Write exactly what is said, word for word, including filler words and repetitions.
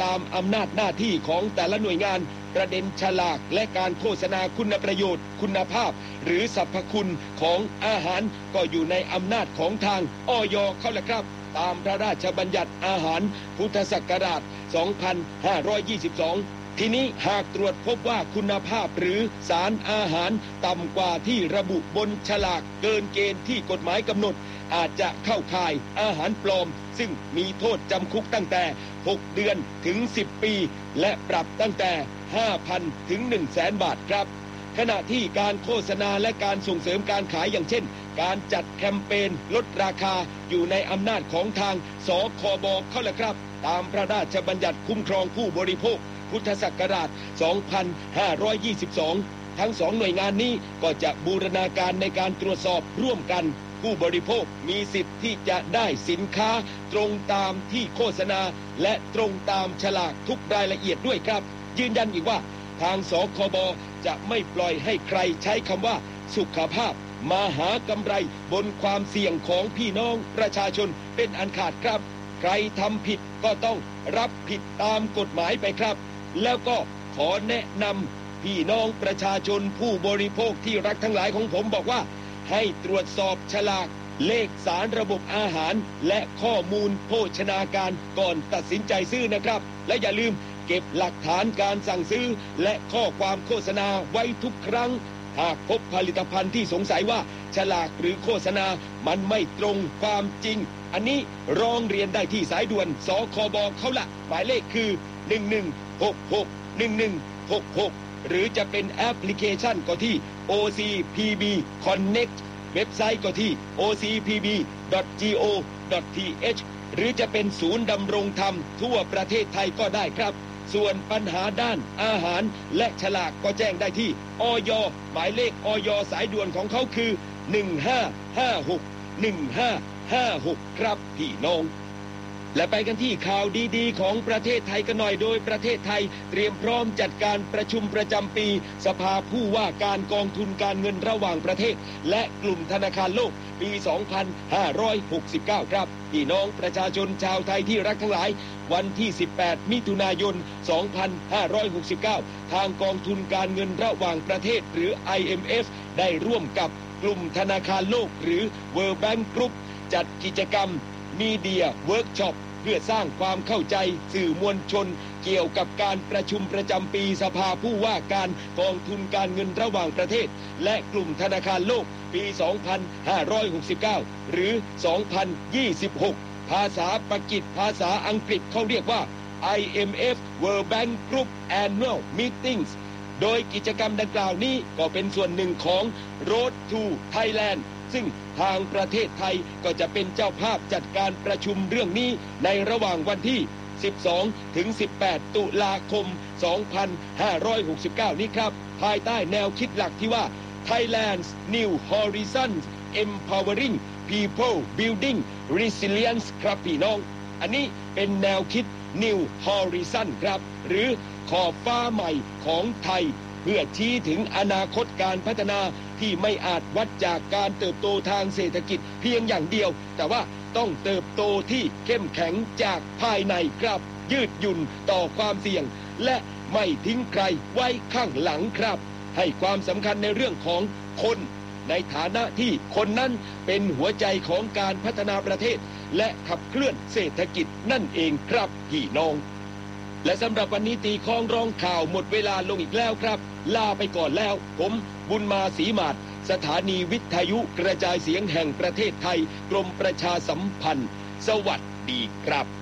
ตามอำนาจหน้าที่ของแต่ละหน่วยงานประเด็นฉลากและการโฆษณาคุณประโยชน์คุณภาพหรือสรรพคุณของอาหารก็อยู่ในอำนาจของทางอย.เขาแหละครับตามพระราชบัญญัติอาหารพุทธศักราชสองพันห้าร้อยยี่สิบสองทีนี้หากตรวจพบว่าคุณภาพหรือสารอาหารต่ำกว่าที่ระบุบนฉลากเกินเกณฑ์ที่กฎหมายกำหนดอาจจะเข้าข่ายอาหารปลอมซึ่งมีโทษจำคุกตั้งแต่หกเดือนถึงสิบปีและปรับตั้งแต่ ห้าพัน ถึง หนึ่งแสน บาทครับขณะที่การโฆษณาและการส่งเสริมการขายอย่างเช่นการจัดแคมเปญลดราคาอยู่ในอำนาจของทางสคบเขาแหละครับตามพระราชบัญญัติคุ้มครองผู้บริโภคพุทธศักราชสองพันห้าร้อยยี่สิบสองทั้งสองหน่วยงานนี้ก็จะบูรณาการในการตรวจสอบร่วมกันผู้บริโภคมีสิทธิ์ที่จะได้สินค้าตรงตามที่โฆษณาและตรงตามฉลากทุกรายละเอียดด้วยครับยืนยันอีกว่าทางสคบจะไม่ปล่อยให้ใครใช้คำว่าสุขภาพมาหากำไรบนความเสี่ยงของพี่น้องประชาชนเป็นอันขาดครับใครทำผิดก็ต้องรับผิดตามกฎหมายไปครับแล้วก็ขอแนะนำพี่น้องประชาชนผู้บริโภคที่รักทั้งหลายของผมบอกว่าให้ตรวจสอบฉลากเลขสารระบบอาหารและข้อมูลโภชนาการก่อนตัดสินใจซื้อนะครับและอย่าลืมเก็บหลักฐานการสั่งซื้อและข้อความโฆษณาไว้ทุกครั้งหากพบผลิตภัณฑ์ที่สงสัยว่าฉลากหรือโฆษณามันไม่ตรงความจริงอันนี้ร้องเรียนได้ที่สายด่วนสคบเขาละหมายเลขคือหนึ่งหนึ่งหกหก หนึ่งหนึ่งหกหกหรือจะเป็นแอปพลิเคชันก็ที่ โอ ซี พี บี Connect เว็บไซต์ก็ที่ โอ ซี พี บี ดอท จี โอ ดอท ที เอช หรือจะเป็นศูนย์ดำรงธรรมทั่วประเทศไทยก็ได้ครับส่วนปัญหาด้านอาหารและฉลากก็แจ้งได้ที่อย.หมายเลขอย.สายด่วนของเขาคือหนึ่งห้าห้าหก หนึ่งห้าห้าหกครับพี่น้องและไปกันที่ข่าวดีๆของประเทศไทยกันหน่อยโดยประเทศไทยเตรียมพร้อมจัดการประชุมประจำปีสภาผู้ว่าการกองทุนการเงินระหว่างประเทศและกลุ่มธนาคารโลกปีสองพันห้าร้อยหกสิบเก้าครับพี่น้องประชาชนชาวไทยที่รักทั้งหลายวันที่สิบแปดมิถุนายนสองพันห้าร้อยหกสิบเก้าทางกองทุนการเงินระหว่างประเทศหรือ ไอ เอ็ม เอฟ ได้ร่วมกับกลุ่มธนาคารโลกหรือ World Bank Group จัดกิจกรรม Media Workshopเพื่อสร้างความเข้าใจสื่อมวลชนเกี่ยวกับการประชุมประจำปีสภาผู้ว่าการกองทุนการเงินระหว่างประเทศและกลุ่มธนาคารโลกปีสองพันห้าร้อยหกสิบเก้าหรือสองพันยี่สิบหกภาษาปากีสภาษาอังกฤษเขาเรียกว่า ไอ เอ็ม เอฟ World Bank Group Annual Meetings โดยกิจกรรมดังกล่าวนี้ก็เป็นส่วนหนึ่งของ Road to Thailandซึ่งทางประเทศไทยก็จะเป็นเจ้าภาพจัดการประชุมเรื่องนี้ในระหว่างวันที่สิบสองถึงสิบแปดตุลาคมสองพันห้าร้อยหกสิบเก้านี้ครับภายใต้แนวคิดหลักที่ว่า Thailand's New Horizons Empowering People Building Resilience ครับพี่น้องอันนี้เป็นแนวคิด New Horizon ครับหรือขอบฟ้าใหม่ของไทยเพื่อชี้ถึงอนาคตการพัฒนาที่ไม่อาจวัดจากการเติบโตทางเศรษฐกิจเพียงอย่างเดียวแต่ว่าต้องเติบโตที่เข้มแข็งจากภายในครับยืดหยุ่นต่อความเสี่ยงและไม่ทิ้งใครไว้ข้างหลังครับให้ความสำคัญในเรื่องของคนในฐานะที่คนนั้นเป็นหัวใจของการพัฒนาประเทศและขับเคลื่อนเศรษฐกิจนั่นเองครับพี่น้องและสำหรับวันนี้ตีคล้องร้องข่าวหมดเวลาลงอีกแล้วครับลาไปก่อนแล้วผมบุญมาศรีมาศสถานีวิทยุกระจายเสียงแห่งประเทศไทยกรมประชาสัมพันธ์สวัสดีครับ